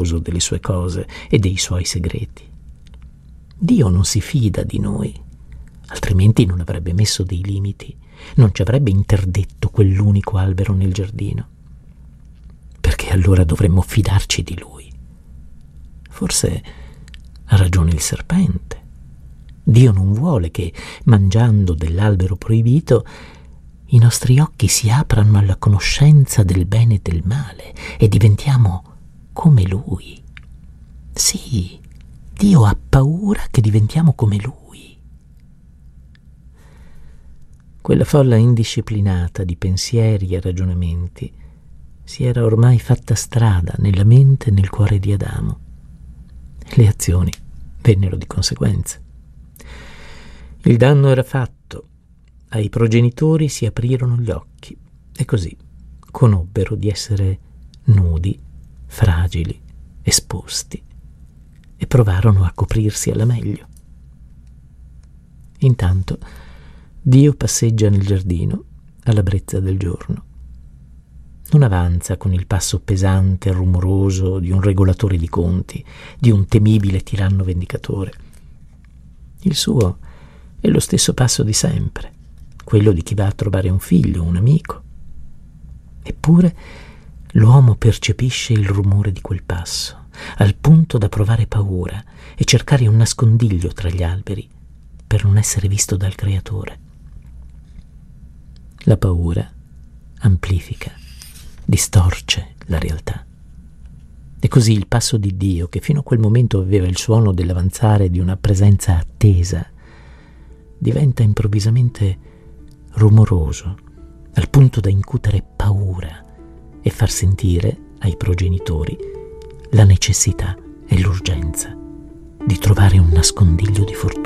geloso delle sue cose e dei suoi segreti. Dio non si fida di noi, altrimenti non avrebbe messo dei limiti, non ci avrebbe interdetto quell'unico albero nel giardino. Perché allora dovremmo fidarci di Lui? Forse ha ragione il serpente. Dio non vuole che, mangiando dell'albero proibito, i nostri occhi si aprano alla conoscenza del bene e del male e diventiamo come Lui. Sì, Dio ha paura che diventiamo come Lui. Quella folla indisciplinata di pensieri e ragionamenti si era ormai fatta strada nella mente e nel cuore di Adamo. Le azioni vennero di conseguenza. Il danno era fatto, ai progenitori si aprirono gli occhi e così conobbero di essere nudi, fragili, esposti e provarono a coprirsi alla meglio. Intanto Dio passeggia nel giardino alla brezza del giorno. Non avanza con il passo pesante e rumoroso di un regolatore di conti, di un temibile tiranno vendicatore. Il suo è lo stesso passo di sempre, quello di chi va a trovare un figlio, un amico. Eppure l'uomo percepisce il rumore di quel passo, al punto da provare paura e cercare un nascondiglio tra gli alberi per non essere visto dal Creatore. La paura amplifica, distorce la realtà. E così il passo di Dio, che fino a quel momento aveva il suono dell'avanzare di una presenza attesa, diventa improvvisamente rumoroso, al punto da incutere paura e far sentire ai progenitori la necessità e l'urgenza di trovare un nascondiglio di fortuna.